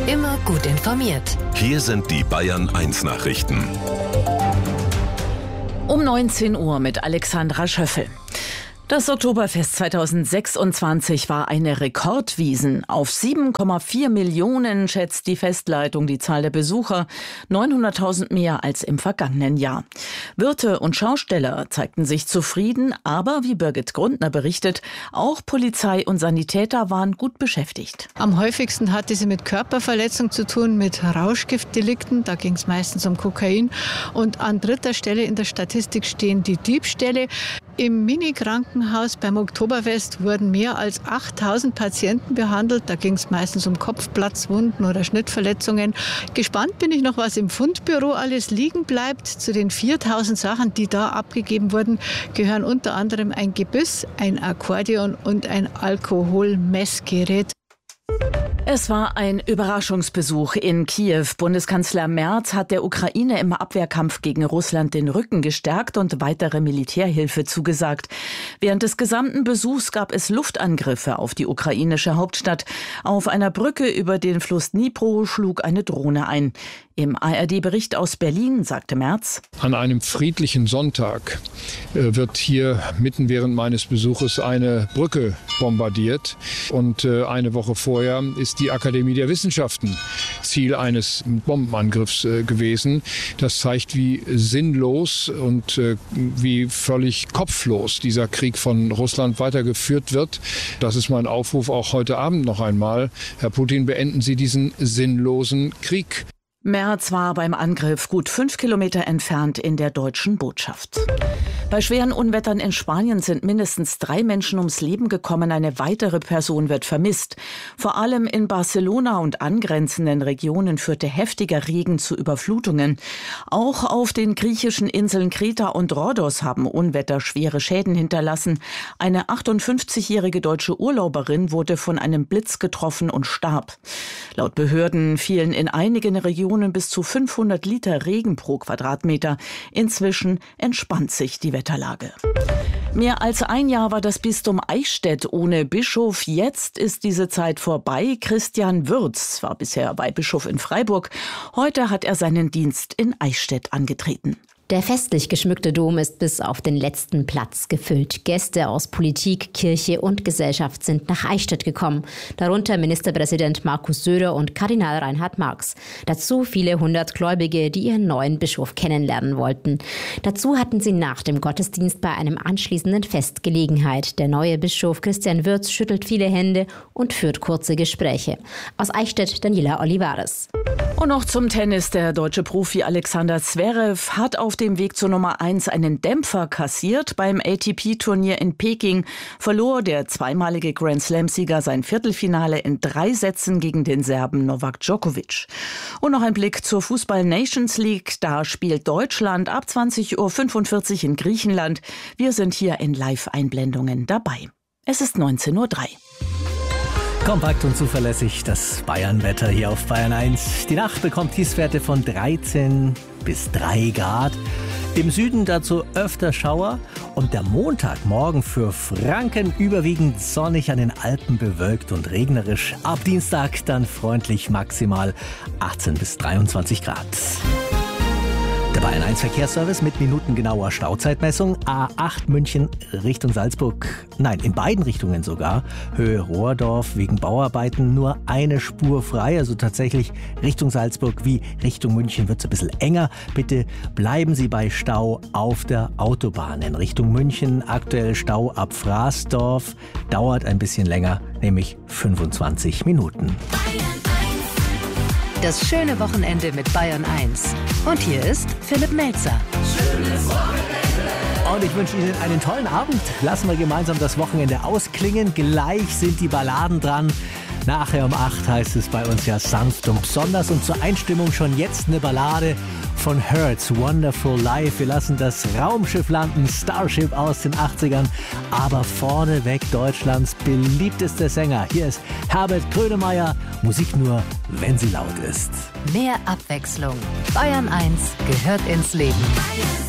Immer gut informiert. Hier sind die Bayern 1 Nachrichten. Um 19 Uhr mit Alexandra Schöffel. Das Oktoberfest 2026 war eine Rekordwiesen. Auf 7,4 Millionen schätzt die Festleitung die Zahl der Besucher, 900.000 mehr als im vergangenen Jahr. Wirte und Schausteller zeigten sich zufrieden, aber wie Birgit Grundner berichtet, auch Polizei und Sanitäter waren gut beschäftigt. Am häufigsten hatte sie mit Körperverletzung zu tun, mit Rauschgiftdelikten, da ging es meistens um Kokain. Und an dritter Stelle in der Statistik stehen die Diebstähle. Im Mini-Krankenhaus beim Oktoberfest wurden mehr als 8.000 Patienten behandelt. Da ging es meistens um Kopfplatzwunden oder Schnittverletzungen. Gespannt bin ich noch, was im Fundbüro alles liegen bleibt. Zu den 4.000 Sachen, die da abgegeben wurden, gehören unter anderem ein Gebiss, ein Akkordeon und ein Alkoholmessgerät. Es war ein Überraschungsbesuch in Kiew. Bundeskanzler Merz hat der Ukraine im Abwehrkampf gegen Russland den Rücken gestärkt und weitere Militärhilfe zugesagt. Während des gesamten Besuchs gab es Luftangriffe auf die ukrainische Hauptstadt. Auf einer Brücke über den Fluss Dnipro schlug eine Drohne ein. Im ARD-Bericht aus Berlin sagte Merz: An einem friedlichen Sonntag wird hier mitten während meines Besuches eine Brücke bombardiert. Und eine Woche vorher ist die Akademie der Wissenschaften Ziel eines Bombenangriffs gewesen. Das zeigt, wie sinnlos und wie völlig kopflos dieser Krieg von Russland weitergeführt wird. Das ist mein Aufruf auch heute Abend noch einmal. Herr Putin, beenden Sie diesen sinnlosen Krieg. Merz war beim Angriff gut 5 Kilometer entfernt in der deutschen Botschaft. Bei schweren Unwettern in Spanien sind mindestens 3 Menschen ums Leben gekommen. Eine weitere Person wird vermisst. Vor allem in Barcelona und angrenzenden Regionen führte heftiger Regen zu Überflutungen. Auch auf den griechischen Inseln Kreta und Rhodos haben Unwetter schwere Schäden hinterlassen. Eine 58-jährige deutsche Urlauberin wurde von einem Blitz getroffen und starb. Laut Behörden fielen in einigen Regionen bis zu 500 Liter Regen pro Quadratmeter. Inzwischen entspannt sich die Wetterlage. Mehr als ein Jahr war das Bistum Eichstätt ohne Bischof. Jetzt ist diese Zeit vorbei. Christian Würz war bisher Weihbischof in Freiburg. Heute hat er seinen Dienst in Eichstätt angetreten. Der festlich geschmückte Dom ist bis auf den letzten Platz gefüllt. Gäste aus Politik, Kirche und Gesellschaft sind nach Eichstätt gekommen. Darunter Ministerpräsident Markus Söder und Kardinal Reinhard Marx. Dazu viele 100 Gläubige, die ihren neuen Bischof kennenlernen wollten. Dazu hatten sie nach dem Gottesdienst bei einem anschließenden Fest Gelegenheit. Der neue Bischof Christian Würz schüttelt viele Hände und führt kurze Gespräche. Aus Eichstätt Daniela Olivares. Und noch zum Tennis. Der deutsche Profi Alexander Zverev hat auf dem Weg zur Nummer 1 einen Dämpfer kassiert. Beim ATP-Turnier in Peking verlor der zweimalige Grand-Slam-Sieger sein Viertelfinale in 3 Sätzen gegen den Serben Novak Djokovic. Und noch ein Blick zur Fußball-Nations League. Da spielt Deutschland ab 20.45 Uhr in Griechenland. Wir sind hier in Live-Einblendungen dabei. Es ist 19.03 Uhr. Kompakt und zuverlässig das Bayern-Wetter hier auf Bayern 1. Die Nacht bekommt Tiefstwerte von 13 bis 3 Grad. Im Süden dazu öfter Schauer und der Montagmorgen für Franken überwiegend sonnig, an den Alpen bewölkt und regnerisch. Ab Dienstag dann freundlich maximal 18 bis 23 Grad. Der Bayern 1 Verkehrsservice mit minutengenauer Stauzeitmessung. A8 München Richtung Salzburg. Nein, in beiden Richtungen sogar. Höhe Rohrdorf wegen Bauarbeiten nur eine Spur frei. Also tatsächlich Richtung Salzburg wie Richtung München wird es ein bisschen enger. Bitte bleiben Sie bei Stau auf der Autobahn. In Richtung München aktuell Stau ab Fraßdorf. Dauert ein bisschen länger, nämlich 25 Minuten. Das schöne Wochenende mit Bayern 1. Und hier ist Philipp Melzer. Schönes Wochenende. Und ich wünsche Ihnen einen tollen Abend. Lassen wir gemeinsam das Wochenende ausklingen. Gleich sind die Balladen dran. Nachher um 8 heißt es bei uns ja sanft und besonders. Und zur Einstimmung schon jetzt eine Ballade von Hertz, Wonderful Life. Wir lassen das Raumschiff landen, Starship aus den 80ern. Aber vorneweg Deutschlands beliebtester Sänger. Hier ist Herbert Grönemeyer. Musik nur, wenn sie laut ist. Mehr Abwechslung. Bayern 1 gehört ins Leben.